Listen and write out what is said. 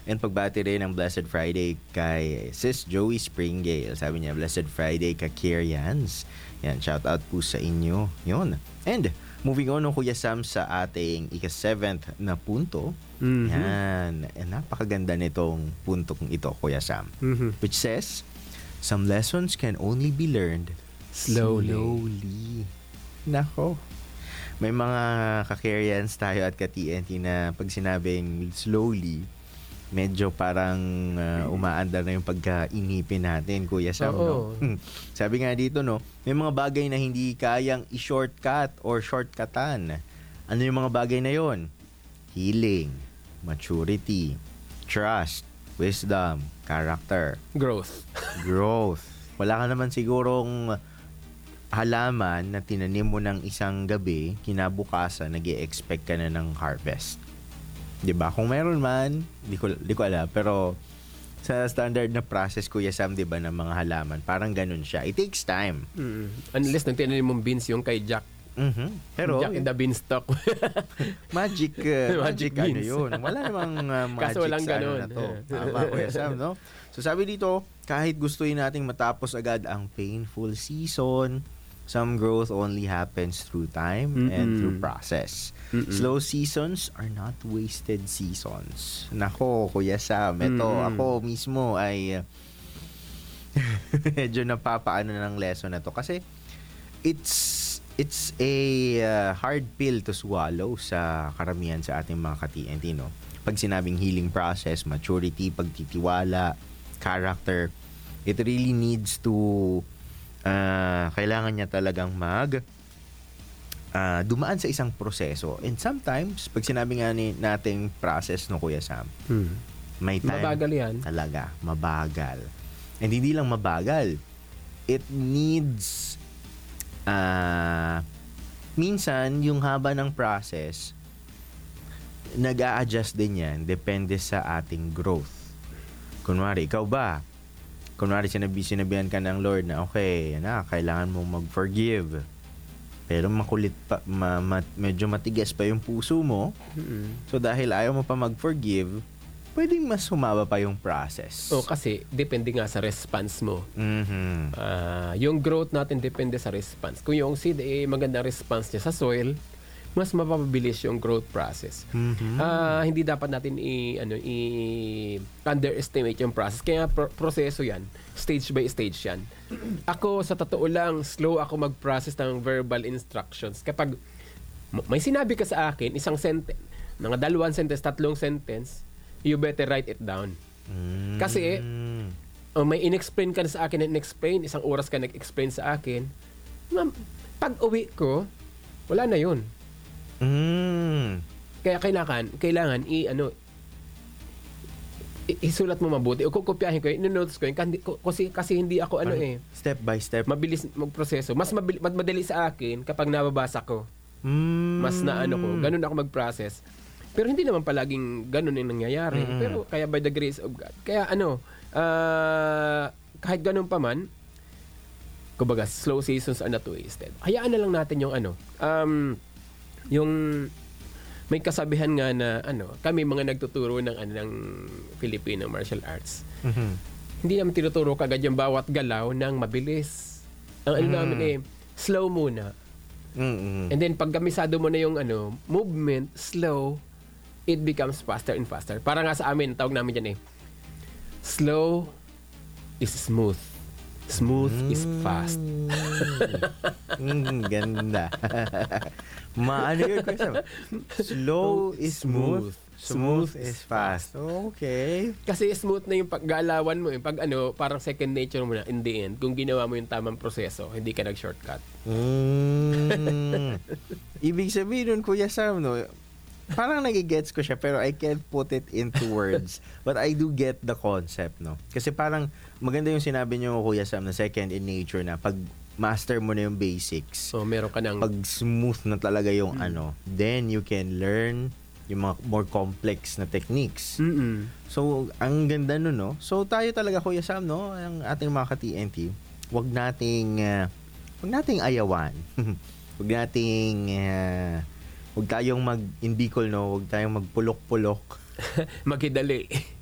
And pagbati rin ng Blessed Friday kay Sis Joey Springgale. Sabi niya, Blessed Friday ka Kirians. Yan, shout out po sa inyo. Yun. And moving on, Kuya Sam, sa ating ika-7th na punto. Yan. And napakaganda nitong puntong ito, Kuya Sam. Which says, some lessons can only be learned slowly. Nako. May mga ka-Kirians tayo at ka-TNT na pag sinabing slowly, medyo parang umaandar na yung pagkainipin natin, Kuya Sam. No? Sabi nga dito, no, may mga bagay na hindi kayang i-shortcut or shortcutan. Ano yung mga bagay na yon? Healing, maturity, trust, wisdom, character, growth. Wala ka naman sigurong halaman na tinanim mo ng isang gabi, kinabukasan nag-i-expect ka na ng harvest. 'Di ba? Kung meron man, di ko alam, pero sa standard na process, Kuya Sam, 'di ba, ng mga halaman, parang ganun siya. It takes time. Unless nang tinanim mong beans yung kay Jack. Pero Jack in the Beanstalk. magic Magic ano beans. 'yun. Wala namang magic Kaso walang sa ano ganun. na to. Tama, Kuya Sam, no? So sabi dito, kahit gustuin nating matapos agad ang painful season, some growth only happens through time and through process. Slow seasons are not wasted seasons. Nako, Kuya Sam, ito ako mismo ay medyo napapaano ng lesson na to kasi it's a hard pill to swallow sa karamihan sa ating mga ka-TNT, no? Pag sinabing healing process, maturity, pagtitiwala, character, it really needs to kailangan niya talagang dumaan sa isang proseso. And sometimes, pag sinabi nga nating process, no, Kuya Sam, may time. Mabagal yan. Talaga, mabagal. And hindi lang mabagal. It needs, minsan, yung haba ng process, nag-a-adjust din yan, depende sa ating growth. Kunwari, ikaw ba? Kunwari, sinabihan ka ng Lord na, okay, kailangan mong mag-forgive. Pero makulit pa, medyo matigas pa yung puso mo. So, dahil ayaw mo pa mag-forgive, pwedeng mas humaba pa yung process. Kasi depende nga sa response mo. Yung growth natin depende sa response. Kung yung seed magandang response niya sa soil, mas mapapabilis yung growth process. Hindi dapat natin underestimate yung process. Kaya proseso yan. Stage by stage yan. Ako, sa totoo lang, slow ako mag-process ng verbal instructions. Kapag may sinabi ka sa akin, isang sentence, mga 2 sentence, 3 sentence, you better write it down. Kasi, may in-explain ka na sa akin, isang oras ka nag-explain sa akin, pag uwi ko, wala na yun. Kaya kailangan isulat mo mabuti o kukopyahin ko, ino-notes ko yun kasi hindi ako step by step mabilis magproseso. Mas madali sa akin kapag nababasa ko. Mas ko, ganun ako mag-process. Pero hindi naman palaging ganun yung nangyayari. Pero kaya by the grace of God. Kaya kahit ganun pa man, kumbaga, slow seasons are not wasted. Hayaan na lang natin yung yung may kasabihan nga na kami mga nagtuturo ng Filipino martial arts. Hindi naman tinuturo kagad yung bawat galaw ng mabilis. Ang namin slow muna. And then pag gamisado mo na yung movement, slow, it becomes faster and faster. Para nga sa amin, tawag namin dyan slow is smooth. Smooth is fast. Ganda. Maano yun, Kuya? Slow is smooth. Smooth is fast. Okay. Kasi smooth na yung paggalawan mo. Pag parang second nature mo na in the end. Kung ginawa mo yung tamang proseso, hindi ka nag-shortcut. Ibig sabihin nun, Kuya Sam, no? Parang nagigets ko siya pero I can't put it into words. But I do get the concept, no? Kasi parang maganda yung sinabi niyo, Kuya Sam, na second in nature na pag master mo na yung basics. So, meron ka ng... Pag smooth na talaga yung then you can learn yung mga more complex na techniques. So, ang ganda nun, no? So, tayo talaga, Kuya Sam, no? Ang ating mga ka-TNT, wag nating ayawan. Wag nating... Huwag tayong in Bicol, no? Huwag tayong magpulok-pulok. Maghidali.